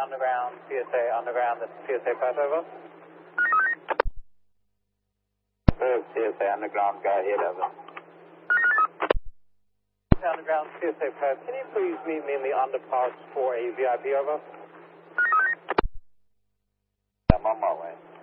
Underground, this is PSA Perth, over. CSA Underground, guy hit, over. Underground, PSA Perth, can you please meet me in the underpass for a VIP, over? I'm on my way.